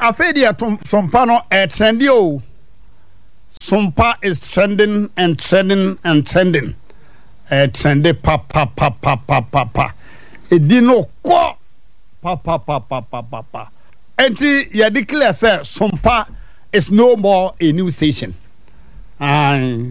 afedi atom sompa no trendy o. Sompa is trending and trending and trending. Trendy pa. Edino ko pa. Enti ya declare say Sompa is no more a new station.